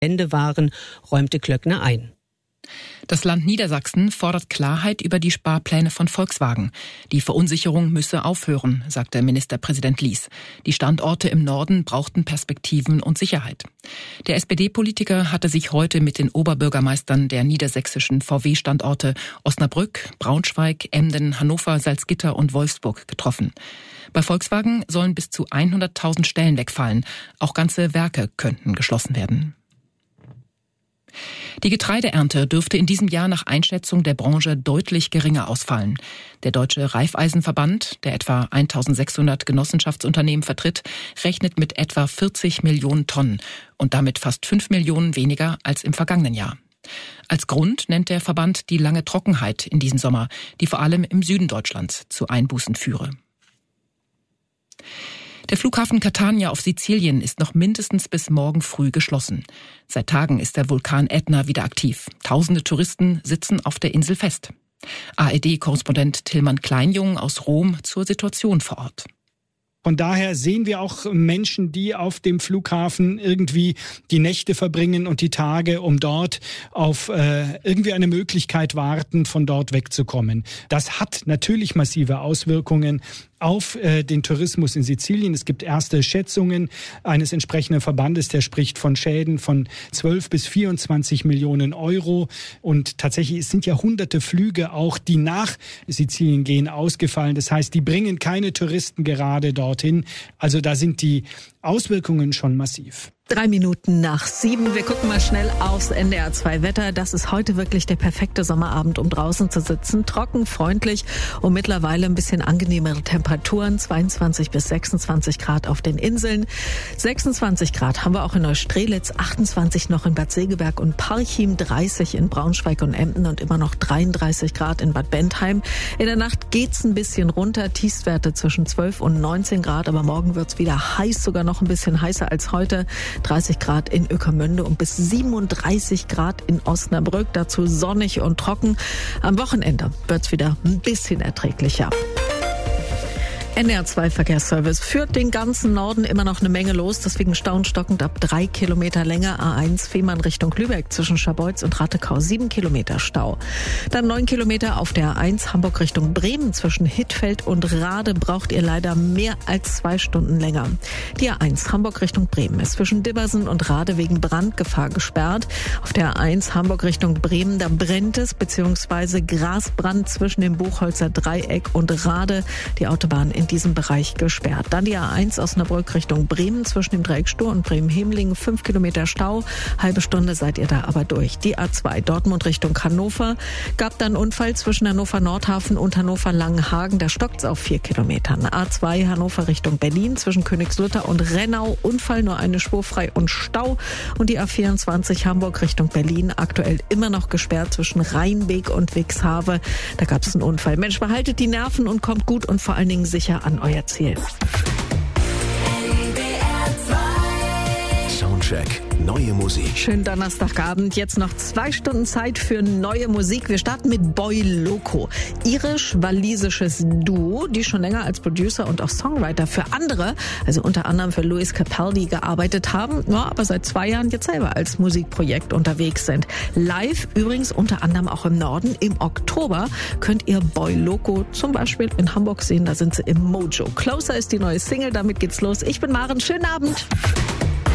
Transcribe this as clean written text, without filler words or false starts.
Ende waren, räumte Klöckner ein. Das Land Niedersachsen fordert Klarheit über die Sparpläne von Volkswagen. Die Verunsicherung müsse aufhören, sagte Ministerpräsident Lies. Die Standorte im Norden brauchten Perspektiven und Sicherheit. Der SPD-Politiker hatte sich heute mit den Oberbürgermeistern der niedersächsischen VW-Standorte Osnabrück, Braunschweig, Emden, Hannover, Salzgitter und Wolfsburg getroffen. Bei Volkswagen sollen bis zu 100.000 Stellen wegfallen. Auch ganze Werke könnten geschlossen werden. Die Getreideernte dürfte in diesem Jahr nach Einschätzung der Branche deutlich geringer ausfallen. Der Deutsche Raiffeisenverband, der etwa 1.600 Genossenschaftsunternehmen vertritt, rechnet mit etwa 40 Millionen Tonnen und damit fast 5 Millionen weniger als im vergangenen Jahr. Als Grund nennt der Verband die lange Trockenheit in diesem Sommer, die vor allem im Süden Deutschlands zu Einbußen führe. Der Flughafen Catania auf Sizilien ist noch mindestens bis morgen früh geschlossen. Seit Tagen ist der Vulkan Ätna wieder aktiv. Tausende Touristen sitzen auf der Insel fest. ARD-Korrespondent Tillmann Kleinjung aus Rom zur Situation vor Ort. Von daher sehen wir auch Menschen, die auf dem Flughafen irgendwie die Nächte verbringen und die Tage, um dort auf irgendwie eine Möglichkeit warten, von dort wegzukommen. Das hat natürlich massive Auswirkungen auf den Tourismus in Sizilien. Es gibt erste Schätzungen eines entsprechenden Verbandes, der spricht von Schäden von 12 bis 24 Millionen Euro. Und tatsächlich, es sind ja hunderte Flüge auch, die nach Sizilien gehen, ausgefallen. Das heißt, die bringen keine Touristen gerade dorthin. Also da sind die Auswirkungen schon massiv. 7:03. Wir gucken mal schnell aufs NDR 2 Wetter. Das ist heute wirklich der perfekte Sommerabend, um draußen zu sitzen. Trocken, freundlich und mittlerweile ein bisschen angenehmere Temperaturen. 22 bis 26 Grad auf den Inseln. 26 Grad haben wir auch in Neustrelitz, 28 noch in Bad Segeberg und Parchim, 30 in Braunschweig und Emden und immer noch 33 Grad in Bad Bentheim. In der Nacht geht's ein bisschen runter. Tiefstwerte zwischen 12 und 19 Grad. Aber morgen wird's wieder heiß, sogar noch ein bisschen heißer als heute. 30 Grad in Ueckermünde und bis 37 Grad in Osnabrück. Dazu sonnig und trocken. Am Wochenende wird's wieder ein bisschen erträglicher. NDR 2 Verkehrsservice führt den ganzen Norden immer noch eine Menge los, deswegen stauenstockend ab 3 Kilometer Länge A1 Fehmarn Richtung Lübeck zwischen Scharbeutz und Rattekau 7 Kilometer Stau. Dann 9 Kilometer auf der A1 Hamburg Richtung Bremen zwischen Hittfeld und Rade braucht ihr leider mehr als 2 Stunden länger. Die A1 Hamburg Richtung Bremen ist zwischen Dibbersen und Rade wegen Brandgefahr gesperrt. Auf der A1 Hamburg Richtung Bremen, da brennt es bzw. Grasbrand zwischen dem Buchholzer Dreieck und Rade. Die Autobahn in diesem Bereich gesperrt. Dann die A1 Osnabrück Richtung Bremen zwischen dem Dreieck Stur und Bremen-Hemlingen 5 Kilometer Stau. Halbe Stunde seid ihr da aber durch. Die A2 Dortmund Richtung Hannover gab dann Unfall zwischen Hannover Nordhafen und Hannover Langenhagen. Da stockt's auf 4 Kilometern. A2 Hannover Richtung Berlin zwischen Königslutter und Rennau. Unfall, nur eine Spur frei und Stau. Und die A24 Hamburg Richtung Berlin aktuell immer noch gesperrt zwischen Rheinbeek und Wixhave. Da gab's einen Unfall. Mensch, behaltet die Nerven und kommt gut und vor allen Dingen sicher an euer Ziel. Soundcheck. Neue Musik. Schönen Donnerstagabend. Jetzt noch 2 Stunden Zeit für neue Musik. Wir starten mit Boy Loco. Irisch-walisisches Duo, die schon länger als Producer und auch Songwriter für andere, also unter anderem für Lewis Capaldi, gearbeitet haben, ja, aber seit 2 Jahren jetzt selber als Musikprojekt unterwegs sind. Live übrigens unter anderem auch im Norden. Im Oktober könnt ihr Boy Loco zum Beispiel in Hamburg sehen. Da sind sie im Mojo. Closer ist die neue Single. Damit geht's los. Ich bin Maren. Schönen Abend.